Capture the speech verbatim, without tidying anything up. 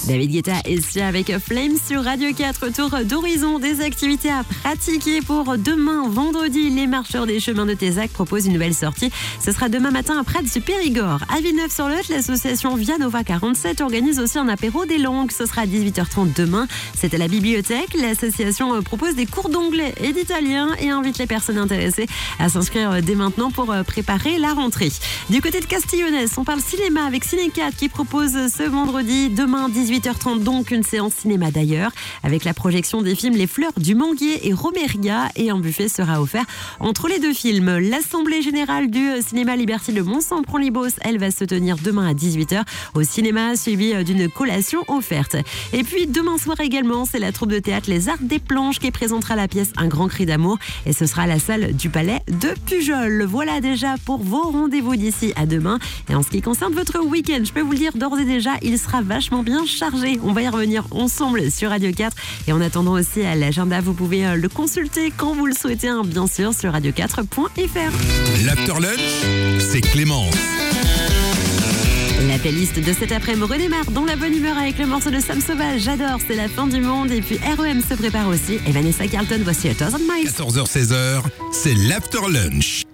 David Guetta est Sia avec Flames sur Radio quatre. Tour d'horizon des activités à pratiquer pour demain, vendredi. Les marcheurs des chemins de Tézac proposent une nouvelle sortie. Ce sera demain matin à Prades du Périgord. À Villeneuve-sur-Lot, l'association Vianova quarante-sept organise aussi un apéro des langues. Ce sera à dix-huit heures trente demain. C'est à la bibliothèque. L'association propose des cours d'anglais et d'italien et invite les personnes intéressées à s'inscrire dès maintenant pour préparer la rentrée. Du côté de Castillonnès, on parle cinéma avec Cinécat qui propose ce vendredi, demain dix-huit heures trente, donc une séance cinéma d'ailleurs, avec la projection des films Les Fleurs du Manguier et Romeria, et un buffet sera offert entre les deux films. L'Assemblée Générale du Cinéma Liberty de Mont-Saint-Prand-Libos, elle va se tenir demain à dix-huit heures au cinéma, suivie d'une collation offerte. Et puis demain soir également, c'est la troupe de théâtre Les Arts des Planches qui présentera la pièce Un grand cri d'amour, et ce sera à la salle du Palais de Pujol. Voilà déjà pour vos rendez-vous d'ici à demain. Et en ce qui concerne votre week-end, je peux vous le dire d'ores et déjà, il sera vachement bien chargé. On va y revenir ensemble sur Radio quatre. Et en attendant aussi à l'agenda, vous pouvez le consulter quand vous le souhaitez, hein, bien sûr, sur radio quatre point f r. L'After Lunch, c'est Clémence. La playlist de cet après-midi redémarre dans la bonne humeur avec le morceau de Sam Sauvage. J'adore, c'est la fin du monde. Et puis R E M se prépare aussi. Et Vanessa Carlton, voici A Thousand Miles. quatorze heures seize heures, c'est l'After Lunch.